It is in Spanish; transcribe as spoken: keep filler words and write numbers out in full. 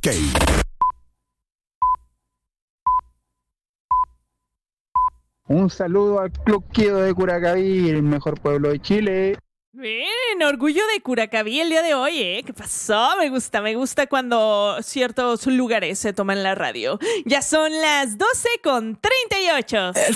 Un saludo al Club Quedo de Curacaví, el mejor pueblo de Chile. Bien, orgullo de Curacaví el día de hoy, ¿eh? ¿Qué pasó? Me gusta, me gusta cuando ciertos lugares se toman la radio. Ya son las doce con treinta y ocho. El